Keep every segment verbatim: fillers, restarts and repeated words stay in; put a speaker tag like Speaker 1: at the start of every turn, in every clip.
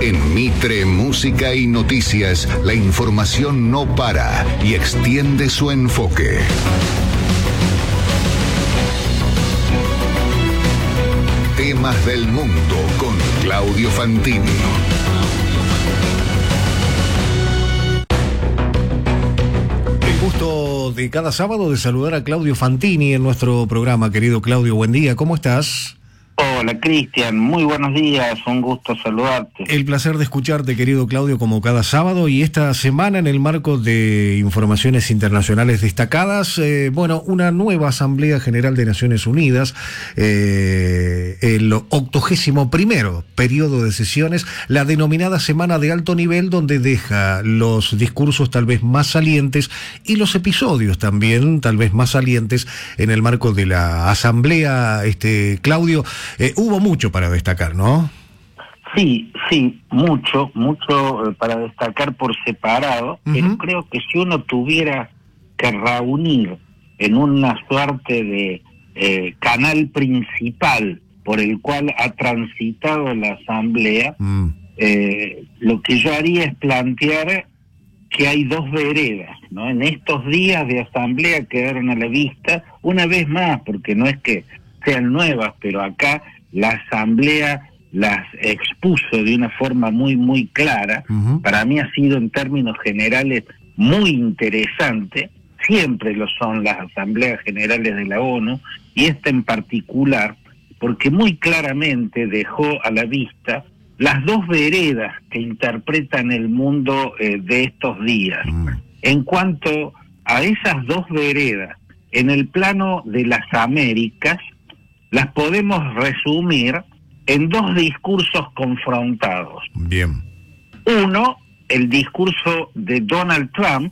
Speaker 1: En Mitre Música y Noticias, la información no para y extiende su enfoque. Temas del mundo con Claudio Fantini.
Speaker 2: El gusto de cada sábado de saludar a Claudio Fantini en nuestro programa. Querido Claudio, buen día, ¿cómo estás?
Speaker 3: Hola Cristian, muy buenos días, un gusto saludarte.
Speaker 2: El placer de escucharte, querido Claudio, como cada sábado, y esta semana en el marco de informaciones internacionales destacadas, eh, bueno, una nueva Asamblea General de Naciones Unidas, eh, el octogésimo primero periodo de sesiones, la denominada Semana de Alto Nivel, donde deja los discursos tal vez más salientes y los episodios también tal vez más salientes en el marco de la Asamblea, este Claudio. Eh, hubo mucho para destacar, ¿no?
Speaker 3: Sí, sí, mucho, mucho eh, para destacar por separado, uh-huh. Pero creo que si uno tuviera que reunir en una suerte de eh, canal principal por el cual ha transitado la Asamblea, uh-huh. eh, lo que yo haría es plantear que hay dos veredas, ¿no? En estos días de Asamblea quedaron a la vista, una vez más, porque no es que sean nuevas, pero acá la Asamblea las expuso de una forma muy, muy clara. Uh-huh. Para mí ha sido en términos generales muy interesante, siempre lo son las Asambleas Generales de la ONU, y esta en particular, porque muy claramente dejó a la vista las dos veredas que interpretan el mundo eh, de estos días. Uh-huh. En cuanto a esas dos veredas, en el plano de las Américas, las podemos resumir en dos discursos confrontados.
Speaker 2: Bien.
Speaker 3: Uno, el discurso de Donald Trump,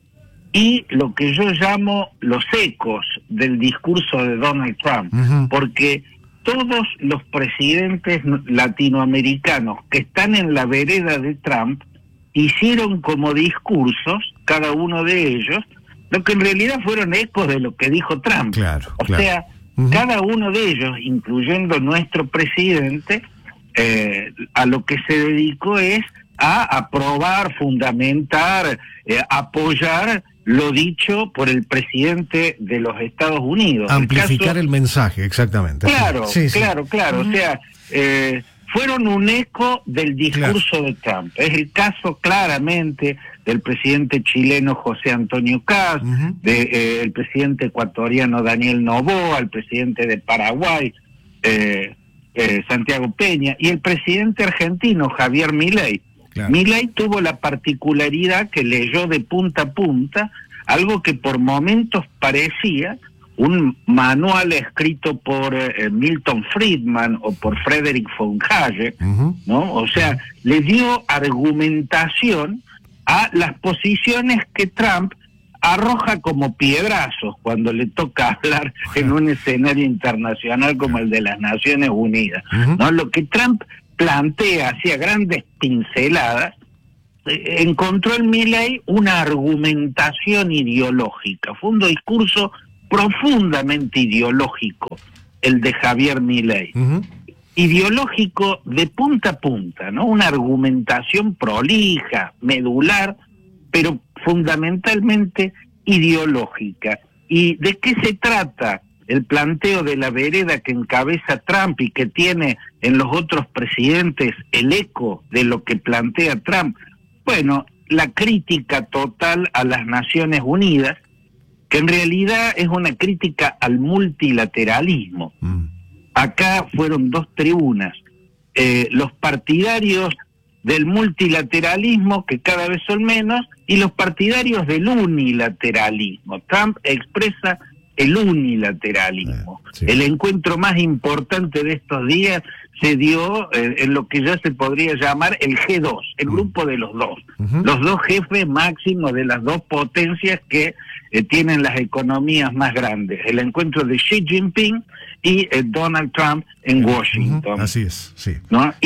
Speaker 3: y lo que yo llamo los ecos del discurso de Donald Trump, uh-huh. Porque todos los presidentes latinoamericanos que están en la vereda de Trump hicieron como discursos, cada uno de ellos, lo que en realidad fueron ecos de lo que dijo Trump.
Speaker 2: Claro,
Speaker 3: o
Speaker 2: claro.
Speaker 3: sea,
Speaker 2: Uh-huh.
Speaker 3: Cada uno de ellos, incluyendo nuestro presidente, eh, a lo que se dedicó es a aprobar, fundamentar, eh, apoyar lo dicho por el presidente de los Estados Unidos.
Speaker 2: Amplificar el,
Speaker 3: el
Speaker 2: caso... el mensaje, exactamente.
Speaker 3: Claro,
Speaker 2: sí, sí.
Speaker 3: claro, claro. Uh-huh. O sea, eh, fueron un eco del discurso claro. de Trump. Es el caso claramente del presidente chileno José Antonio Kast, uh-huh. del de, eh, presidente ecuatoriano Daniel Noboa, el presidente de Paraguay, eh, eh, Santiago Peña, y el presidente argentino Javier Milei. Claro. Milei tuvo la particularidad que leyó de punta a punta algo que por momentos parecía un manual escrito por eh, Milton Friedman o por Frederick von Hayek, uh-huh. ¿no? O sea, uh-huh. le dio argumentación a las posiciones que Trump arroja como piedrazos cuando le toca hablar en un escenario internacional como el de las Naciones Unidas, uh-huh. ¿no? Lo que Trump plantea hacia grandes pinceladas, eh, encontró en Milei una argumentación ideológica. Fue un discurso profundamente ideológico el de Javier Milei. Uh-huh. Ideológico de punta a punta, ¿no? Una argumentación prolija, medular, pero fundamentalmente ideológica. ¿Y de qué se trata el planteo de la vereda que encabeza Trump y que tiene en los otros presidentes el eco de lo que plantea Trump? Bueno, la crítica total a las Naciones Unidas, que en realidad es una crítica al multilateralismo. Mm. Acá fueron dos tribunas, eh, los partidarios del multilateralismo, que cada vez son menos, y los partidarios del unilateralismo. Trump expresa el unilateralismo. Eh, sí. El encuentro más importante de estos días se dio eh, en lo que ya se podría llamar el G dos, el mm. grupo de los dos, uh-huh. los dos jefes máximos de las dos potencias que eh, tienen las economías más grandes, el encuentro de Xi Jinping y eh, Donald Trump en Washington.
Speaker 2: Uh-huh. Así es, sí.
Speaker 3: ¿No? Y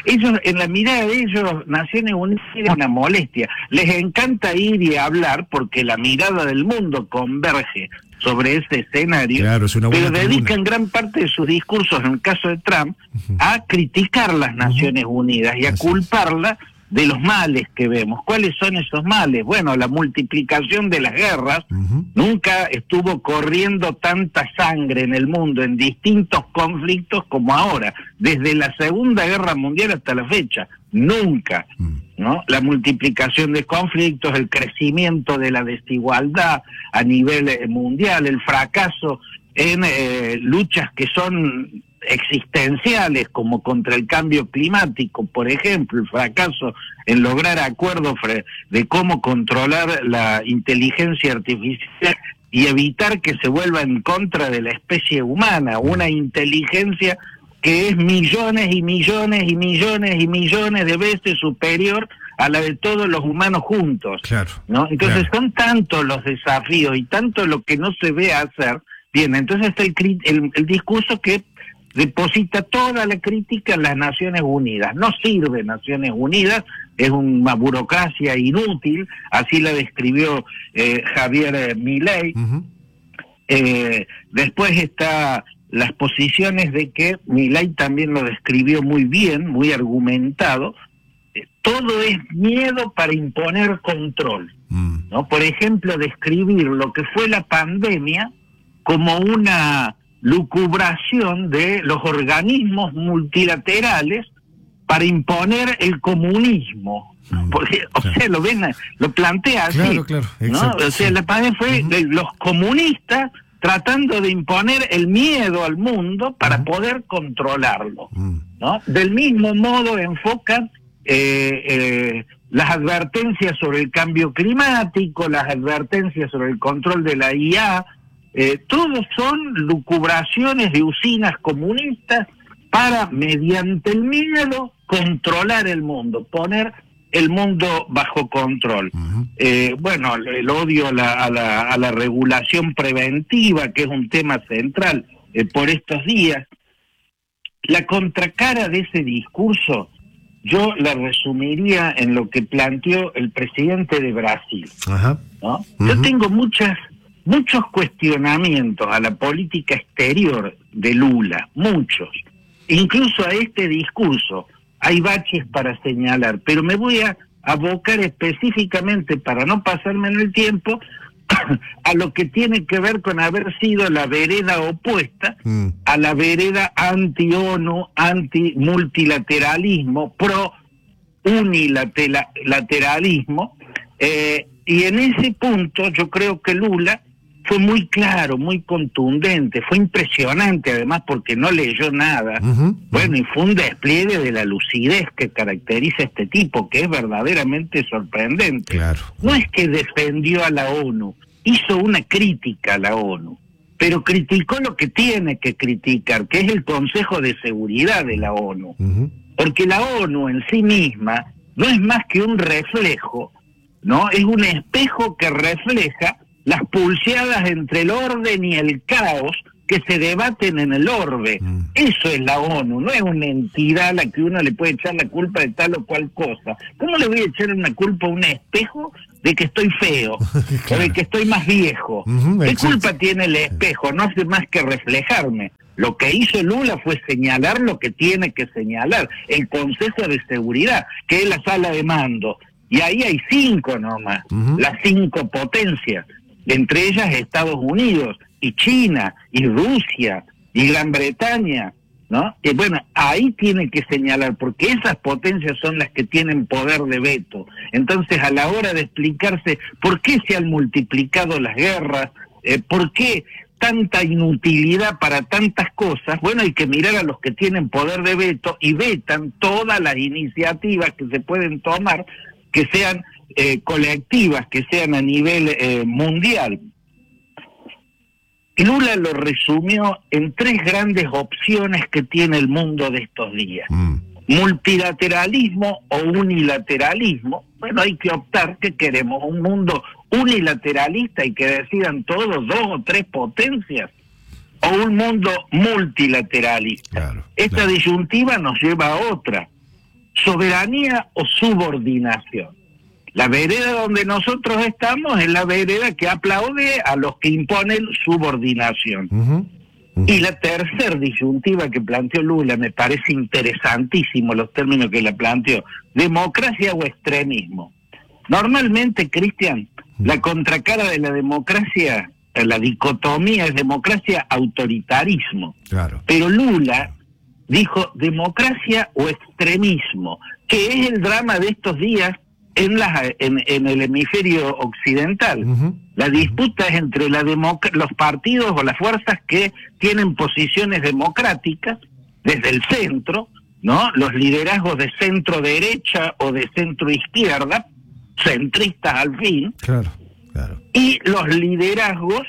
Speaker 3: ellos, en la mirada de ellos, Naciones Unidas es una molestia. Les encanta ir y hablar porque la mirada del mundo converge sobre ese escenario,
Speaker 2: claro, es una buena
Speaker 3: pero dedican
Speaker 2: tribuna.
Speaker 3: gran parte de sus discursos, en el caso de Trump, uh-huh. a criticar las Naciones uh-huh. Unidas y a Así culparla de los males que vemos. ¿Cuáles son esos males? Bueno, la multiplicación de las guerras. Uh-huh. Nunca estuvo corriendo tanta sangre en el mundo en distintos conflictos como ahora, desde la Segunda Guerra Mundial hasta la fecha. Nunca, ¿no? La multiplicación de conflictos, el crecimiento de la desigualdad a nivel eh, mundial, el fracaso en eh, luchas que son existenciales, como contra el cambio climático, por ejemplo, el fracaso en lograr acuerdos de cómo controlar la inteligencia artificial y evitar que se vuelva en contra de la especie humana, una inteligencia que es millones y millones y millones y millones de veces superior a la de todos los humanos juntos.
Speaker 2: Claro,
Speaker 3: ¿no? Entonces
Speaker 2: claro.
Speaker 3: son tantos los desafíos y tanto lo que no se ve hacer. Bien, entonces está el, el, el discurso que deposita toda la crítica en las Naciones Unidas. No sirve Naciones Unidas, es una burocracia inútil, así la describió eh, Javier eh, Milei. Uh-huh. Eh, después está las posiciones de que Milei también lo describió muy bien, muy argumentado. Eh, todo es miedo para imponer control, mm. ¿no? Por ejemplo, describir lo que fue la pandemia como una lucubración de los organismos multilaterales para imponer el comunismo. Mm, Porque, o claro. sea, lo ven, lo plantea así,
Speaker 2: claro, claro,
Speaker 3: ¿no? O sea, sí. la pandemia fue uh-huh. de los comunistas tratando de imponer el miedo al mundo para uh-huh. poder controlarlo, ¿no? Del mismo modo enfocan eh, eh, las advertencias sobre el cambio climático, las advertencias sobre el control de la I A, eh, todos son lucubraciones de usinas comunistas para, mediante el miedo, controlar el mundo, poner el mundo bajo control. Uh-huh. Eh, bueno, el odio a la, a, la, a la regulación preventiva, que es un tema central eh, por estos días. La contracara de ese discurso, yo la resumiría en lo que planteó el presidente de Brasil. Uh-huh. ¿no? Uh-huh. Yo tengo muchas, muchos cuestionamientos a la política exterior de Lula, muchos. Incluso a este discurso hay baches para señalar, pero me voy a abocar específicamente, para no pasarme en el tiempo, a lo que tiene que ver con haber sido la vereda opuesta mm. a la vereda anti-ONU, anti-multilateralismo, pro-unilateralismo, eh, y en ese punto yo creo que Lula fue muy claro, muy contundente, fue impresionante además porque no leyó nada. Uh-huh. Bueno, y fue un despliegue de la lucidez que caracteriza a este tipo, que es verdaderamente sorprendente.
Speaker 2: Claro.
Speaker 3: No es que defendió a la ONU, hizo una crítica a la ONU, pero criticó lo que tiene que criticar, que es el Consejo de Seguridad de la ONU. Uh-huh. Porque la ONU en sí misma no es más que un reflejo, ¿no? Es un espejo que refleja las pulseadas entre el orden y el caos que se debaten en el orbe. Mm. Eso es la ONU, no es una entidad a la que uno le puede echar la culpa de tal o cual cosa. ¿Cómo le voy a echar una culpa a un espejo de que estoy feo claro. o de que estoy más viejo? Uh-huh, ¿Qué exacto. culpa tiene el espejo? No hace más que reflejarme. Lo que hizo Lula fue señalar lo que tiene que señalar, el Consejo de Seguridad, que es la sala de mando. Y ahí hay cinco nomás, uh-huh. las cinco potencias. Entre ellas Estados Unidos y China y Rusia y Gran Bretaña, ¿no? Y bueno, ahí tiene que señalar, porque esas potencias son las que tienen poder de veto. Entonces, a la hora de explicarse por qué se han multiplicado las guerras, eh, por qué tanta inutilidad para tantas cosas, bueno, hay que mirar a los que tienen poder de veto y vetan todas las iniciativas que se pueden tomar, que sean Eh, colectivas, que sean a nivel eh, mundial. Lula lo resumió en tres grandes opciones que tiene el mundo de estos días. Mm. Multilateralismo o unilateralismo. Bueno, hay que optar, ¿qué queremos? ¿Un mundo unilateralista y que decidan todos, dos o tres potencias? ¿O un mundo multilateralista? Claro, Esta claro. disyuntiva nos lleva a otra. soberanía o subordinación. La vereda donde nosotros estamos es la vereda que aplaude a los que imponen subordinación. Uh-huh. Uh-huh. Y la tercera disyuntiva que planteó Lula, me parece interesantísimo los términos que la planteó, democracia o extremismo. Normalmente, Cristian, uh-huh. la contracara de la democracia, la dicotomía es democracia-autoritarismo. Claro. Pero Lula dijo democracia o extremismo, que es el drama de estos días en, la, en, en el hemisferio occidental. Uh-huh. La disputa es entre la democ- los partidos o las fuerzas que tienen posiciones democráticas desde el centro, ¿no? Los liderazgos de centro-derecha o de centro-izquierda, centristas al fin, claro, claro. Y los liderazgos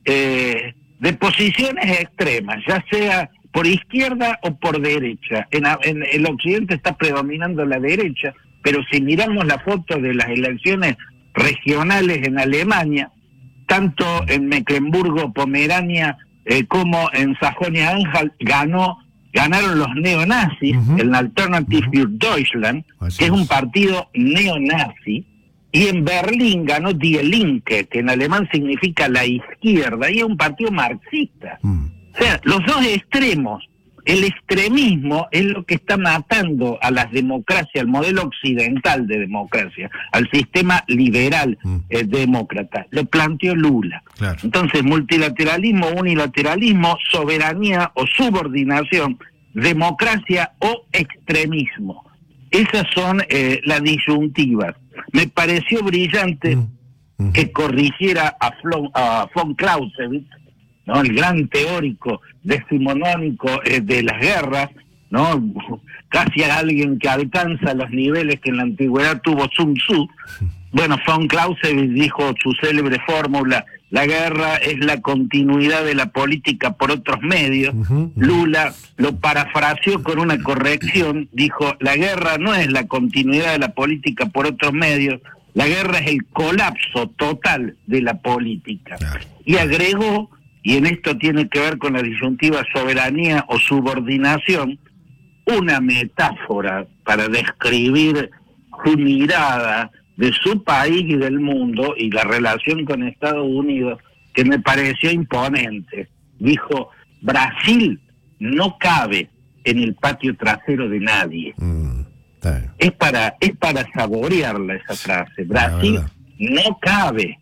Speaker 3: eh, de posiciones extremas, ya sea por izquierda o por derecha. En, en el occidente está predominando la derecha, pero si miramos la foto de las elecciones regionales en Alemania, tanto en Mecklemburgo-Pomerania eh, como en Sajonia-Anhalt ganó, ganaron los neonazis, uh-huh. el Alternative für uh-huh. Deutschland, Así que es, es un partido neonazi, y en Berlín ganó Die Linke, que en alemán significa la izquierda, y es un partido marxista. Uh-huh. O sea, los dos extremos. El extremismo es lo que está matando a las democracias, al modelo occidental de democracia, al sistema liberal mm. eh, demócrata. Lo planteó Lula. Claro. Entonces, multilateralismo, unilateralismo, soberanía o subordinación, democracia o extremismo. Esas son eh, las disyuntivas. Me pareció brillante mm. Mm. que corrigiera a, Flo, a von Clausewitz, ¿no? El gran teórico decimonónico eh, de las guerras, ¿no? Casi a alguien que alcanza los niveles que en la antigüedad tuvo Sun Tzu. Bueno, von Clausewitz dijo su célebre fórmula: la guerra es la continuidad de la política por otros medios. Uh-huh. Lula lo parafraseó con una corrección, dijo: la guerra no es la continuidad de la política por otros medios, la guerra es el colapso total de la política. Y agregó, y en esto tiene que ver con la disyuntiva soberanía o subordinación, una metáfora para describir su mirada de su país y del mundo y la relación con Estados Unidos, que me pareció imponente. Dijo: Brasil no cabe en el patio trasero de nadie. Mm, es para es para saborearla esa frase. Brasil no cabe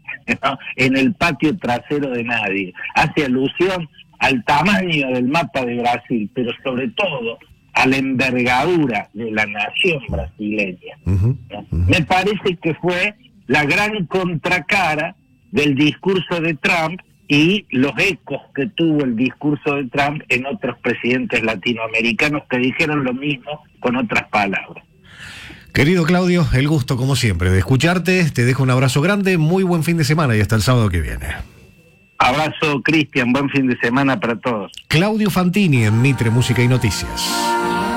Speaker 3: en el patio trasero de nadie. Hace alusión al tamaño del mapa de Brasil, pero sobre todo a la envergadura de la nación brasileña. Uh-huh, uh-huh. Me parece que fue la gran contracara del discurso de Trump y los ecos que tuvo el discurso de Trump en otros presidentes latinoamericanos que dijeron lo mismo con otras palabras.
Speaker 2: Querido Claudio, el gusto como siempre de escucharte, te dejo un abrazo grande, muy buen fin de semana y hasta el sábado que viene.
Speaker 3: Abrazo, Cristian, buen fin de semana para todos.
Speaker 2: Claudio Fantini en Mitre Música y Noticias.